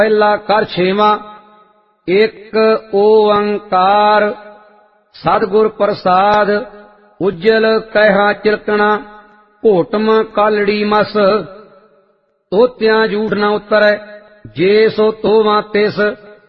ਪਹਿਲਾ ਕਰ ਛੇਵਾਂ। ਇੱਕ ਓੰਕਾਰ ਸਤਿਗੁਰ ਪ੍ਰਸਾਦ, ਉਜਲ ਕਹਿਆ ਚਿਲਕਣਾ, ਘੋਟਮ ਕਾਲੜੀ ਮਸ। ਤੋਤਿਆਂ ਜੂਠ ਨ ਉਤਰੈ, ਜੇ ਸੋ ਤੋਵਾਂ ਤਿਸ।